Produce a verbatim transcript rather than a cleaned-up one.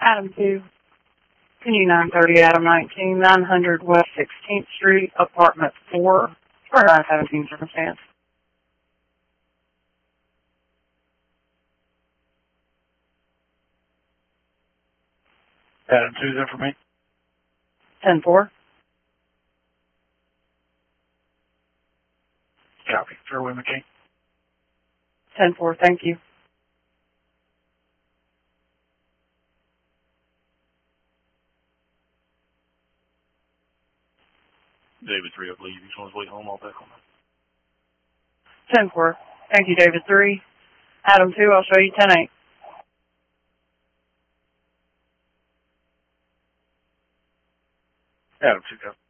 Adam two, continue nine thirty, Adam nineteen, nine hundred West sixteenth Street, apartment four, for nine seventeen circumstance. Adam two's in for me. ten four. Copy. Fairway McKay. ten four, thank you. David three, I believe. He's on his way home. I'll back on that. ten four, thank you, David three. Adam two, I'll show you ten eight. Adam two, go.